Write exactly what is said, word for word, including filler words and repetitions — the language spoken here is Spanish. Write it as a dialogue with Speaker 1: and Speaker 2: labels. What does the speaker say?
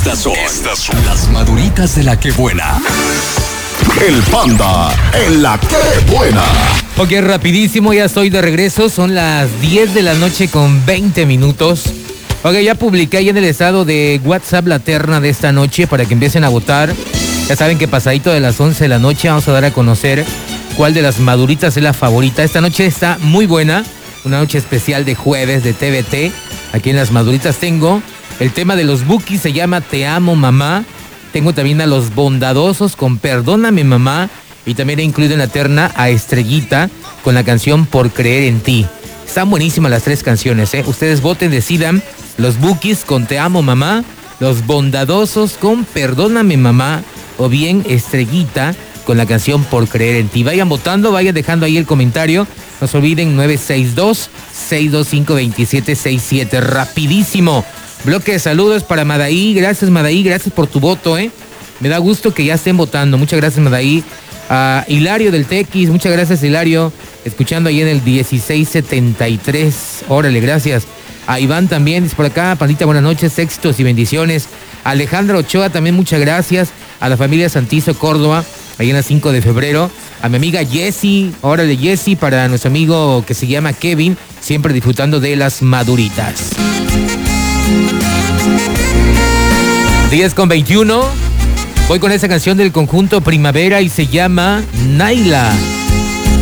Speaker 1: Estas son, Estas son las maduritas de la que buena. El Panda en la que buena.
Speaker 2: Ok, rapidísimo, ya estoy de regreso. Son las diez de la noche con veinte minutos. Ok, ya publiqué ahí en el estado de WhatsApp la terna de esta noche para que empiecen a votar. Ya saben que pasadito de las once de la noche vamos a dar a conocer cuál de las maduritas es la favorita. Esta noche está muy buena, una noche especial de jueves de T V T. Aquí en las maduritas tengo el tema de los Bukis, se llama Te Amo Mamá. Tengo también a los Bondadosos con Perdóname Mamá. Y también he incluido en la terna a Estrellita con la canción Por Creer en Ti. Están buenísimas las tres canciones, ¿eh? Ustedes voten, decidan. Los Bukis con Te Amo Mamá, los Bondadosos con Perdóname Mamá, o bien Estrellita con la canción Por Creer en Ti. Vayan votando, vayan dejando ahí el comentario. No se olviden, nueve seis dos, seis dos cinco, dos siete seis siete. Rapidísimo. Bloque de saludos para Madaí. Gracias, Madaí, gracias por tu voto, ¿eh? Me da gusto que ya estén votando. Muchas gracias, Madaí. A Hilario del Tequis, muchas gracias, Hilario. Escuchando ahí en el dieciséis setenta y tres. Órale, gracias. A Iván también, es por acá. Pandita, buenas noches, éxitos y bendiciones. Alejandra Ochoa también, muchas gracias. A la familia Santizo Córdoba, ahí en la cinco de febrero. A mi amiga Jessie, órale, Jessie, para nuestro amigo que se llama Kevin, siempre disfrutando de las maduritas. diez con veintiuno. Voy con esa canción del conjunto Primavera y se llama Naila.